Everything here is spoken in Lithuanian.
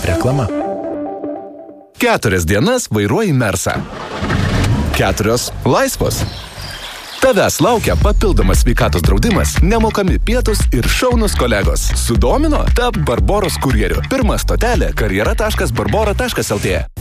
Reklama. 4 dienas vairuoji Mersą. 4 laisvos. Tavęs laukia papildomas sveikatos draudimas, nemokami pietus ir šaunus kolegos. Sudomino? Tap Barboros kurjeriu. Pirma stotelė karjera.barbora.lt